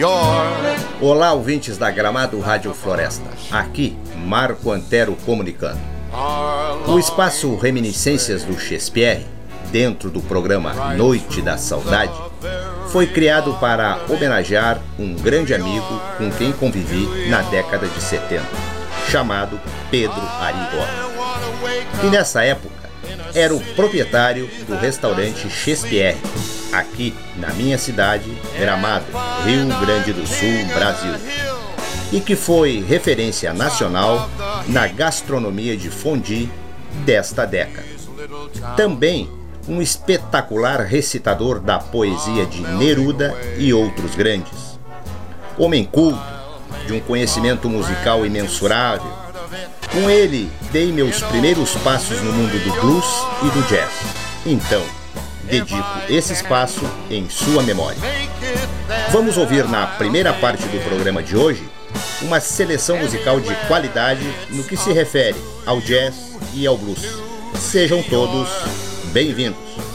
Olá, ouvintes da Gramado Rádio Floresta. Aqui, Marco Antero comunicando. O espaço Reminiscências do Shakespeare, dentro do programa Noite da Saudade, foi criado para homenagear um grande amigo com quem convivi na década de 70, chamado Pedro Arigó. E nessa época, era o proprietário do restaurante Shakespeare, aqui na minha cidade, Gramado, Rio Grande do Sul, Brasil, e que foi referência nacional na gastronomia de fondue desta década. Também um espetacular recitador da poesia de Neruda e outros grandes. Homem culto, de um conhecimento musical imensurável. Com ele, dei meus primeiros passos no mundo do blues e do jazz. Então, dedico esse espaço em sua memória. Vamos ouvir na primeira parte do programa de hoje uma seleção musical de qualidade no que se refere ao jazz e ao blues. Sejam todos bem-vindos.